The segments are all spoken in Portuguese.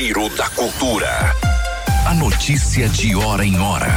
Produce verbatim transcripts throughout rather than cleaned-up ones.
Giro da Cultura. A notícia de hora em hora.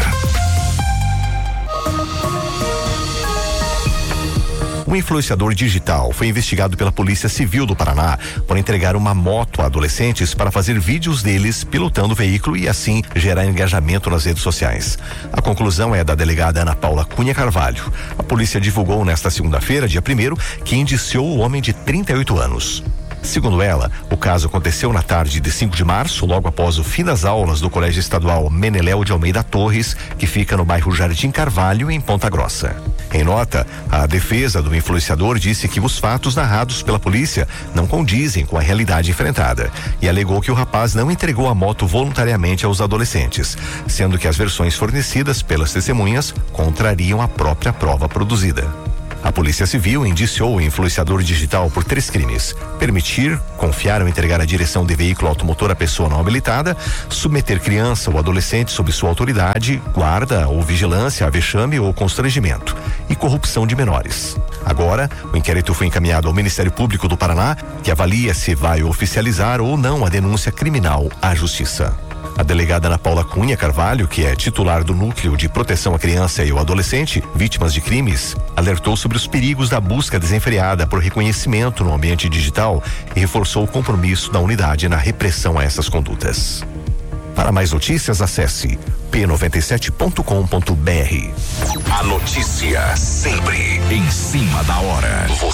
Um influenciador digital foi investigado pela Polícia Civil do Paraná por entregar uma moto a adolescentes para fazer vídeos deles pilotando o veículo e assim gerar engajamento nas redes sociais. A conclusão é da delegada Ana Paula Cunha Carvalho. A polícia divulgou nesta segunda-feira, dia primeiro, que indiciou o homem de trinta e oito anos. Segundo ela, o caso aconteceu na tarde de cinco de março, logo após o fim das aulas do Colégio Estadual Meneléu de Almeida Torres, que fica no bairro Jardim Carvalho, em Ponta Grossa. Em nota, a defesa do influenciador disse que os fatos narrados pela polícia não condizem com a realidade enfrentada e alegou que o rapaz não entregou a moto voluntariamente aos adolescentes, sendo que as versões fornecidas pelas testemunhas contrariam a própria prova produzida. A Polícia Civil indiciou o influenciador digital por três crimes: permitir, confiar ou entregar a direção de veículo automotor à pessoa não habilitada, submeter criança ou adolescente sob sua autoridade, guarda ou vigilância a vexame ou constrangimento e corrupção de menores. Agora, o inquérito foi encaminhado ao Ministério Público do Paraná, que avalia se vai oficializar ou não a denúncia criminal à Justiça. A delegada Ana Paula Cunha Carvalho, que é titular do Núcleo de Proteção à Criança e ao Adolescente, vítimas de crimes, alertou sobre os perigos da busca desenfreada por reconhecimento no ambiente digital e reforçou o compromisso da unidade na repressão a essas condutas. Para mais notícias, acesse p noventa e sete ponto com ponto b r. A notícia sempre em cima da hora. Você